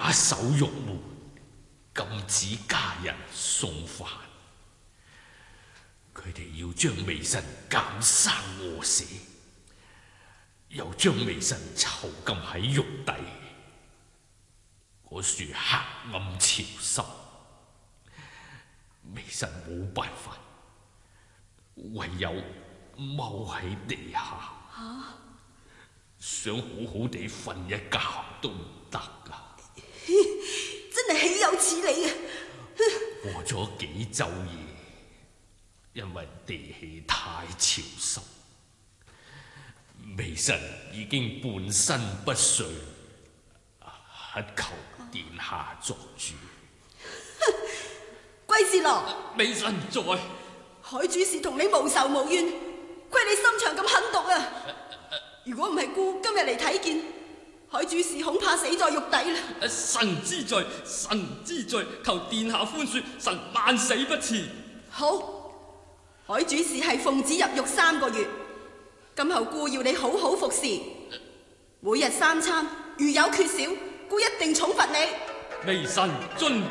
把守玉門，禁止家人送飯。佢哋要將微臣監生餓死，又將微臣囚禁喺獄底。嗰處黑暗潮濕，微臣冇辦法，唯有踎喺地下。想好好地瞓一覺都唔得㗎。 真係豈有此理啊！ 過咗幾晝夜，因為地氣太潮濕，微臣已經半身不遂，乞求殿下作主。 龜侍郎， 微臣在。 海主事同你無仇無怨，虧你心腸咁狠毒啊！如果唔係姑今日嚟睇見，海主事恐怕死在獄底啦。 臣知罪，臣知罪，求殿下寬恕，臣萬死不辭。 好，海主事係奉旨入獄3個月，今後姑要你好好服侍，每日3餐，如有缺少，姑一定重罰你。 微臣遵